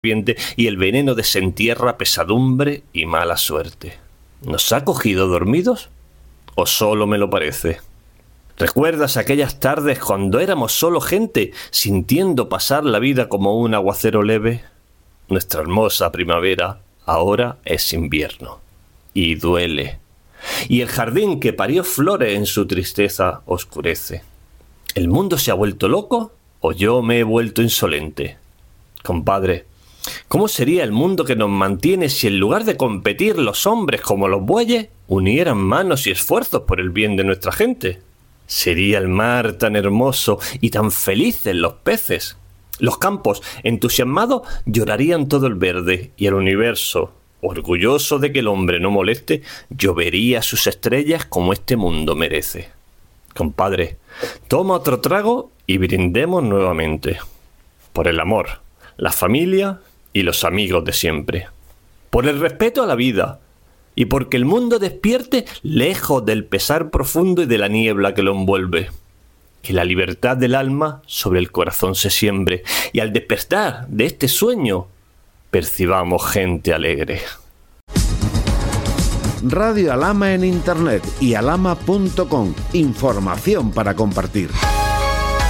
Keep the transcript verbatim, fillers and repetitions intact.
y el veneno desentierra pesadumbre y mala suerte. ¿Nos ha cogido dormidos? ¿O solo me lo parece? ¿Recuerdas aquellas tardes cuando éramos solo gente, sintiendo pasar la vida como un aguacero leve? Nuestra hermosa primavera ahora es invierno. Y duele. Y el jardín que parió flores en su tristeza oscurece. ¿El mundo se ha vuelto loco o yo me he vuelto insolente? Compadre, ¿cómo sería el mundo que nos mantiene si en lugar de competir los hombres como los bueyes, unieran manos y esfuerzos por el bien de nuestra gente? Sería el mar tan hermoso y tan felices los peces. Los campos, entusiasmados, llorarían todo el verde y el universo, orgulloso de que el hombre no moleste, llovería sus estrellas como este mundo merece. Compadre, toma otro trago y brindemos nuevamente. Por el amor, la familia y los amigos de siempre. Por el respeto a la vida y porque el mundo despierte lejos del pesar profundo y de la niebla que lo envuelve. Que la libertad del alma sobre el corazón se siembre y al despertar de este sueño percibamos gente alegre. Radio Alhama en internet y alhama punto com. Información para compartir.